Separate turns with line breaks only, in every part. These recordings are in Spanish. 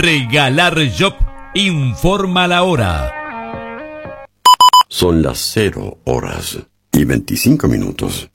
Regalar Shop informa la hora.
Son las 0:25.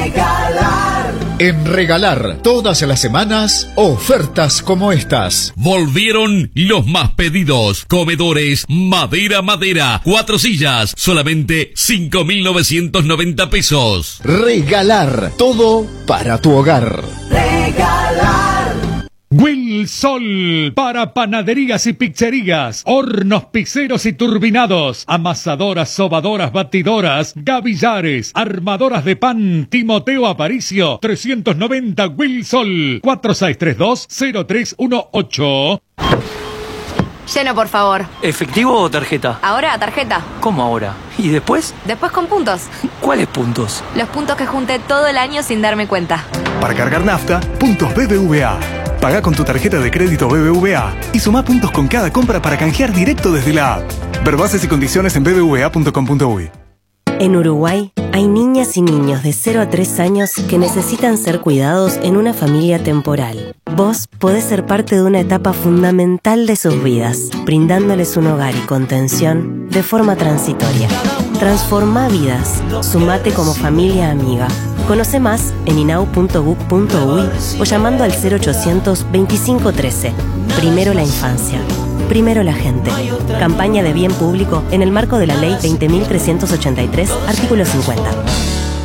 En Regalar, todas las semanas, ofertas como estas.
Volvieron los más pedidos. Comedores, madera, 4 sillas, solamente 5.990 pesos.
Regalar, todo para tu hogar.
Regalar. Wilsol, para panaderías y pizzerías, hornos pizzeros y turbinados, amasadoras, sobadoras, batidoras, gavillares, armadoras de pan. Timoteo Aparicio, 390 Wilsol, 4632-0318.
Lleno, por favor.
¿Efectivo o tarjeta?
Ahora, tarjeta.
¿Cómo ahora? ¿Y después?
Después con puntos.
¿Cuáles puntos?
Los puntos que junté todo el año sin darme cuenta.
Para cargar nafta, puntos BBVA. Pagá con tu tarjeta de crédito BBVA y sumá puntos con cada compra para canjear directo desde la app. Ver bases y condiciones en bbva.com.uy.
En Uruguay hay niñas y niños de 0 a 3 años que necesitan ser cuidados en una familia temporal. Vos podés ser parte de una etapa fundamental de sus vidas, brindándoles un hogar y contención de forma transitoria. Transformá vidas. Sumate como familia amiga. Conoce más en inau.gov.uy o llamando al 0800 2513. Primero la infancia. Primero la gente. Campaña de bien público en el marco de la Ley 20.383, artículo 50.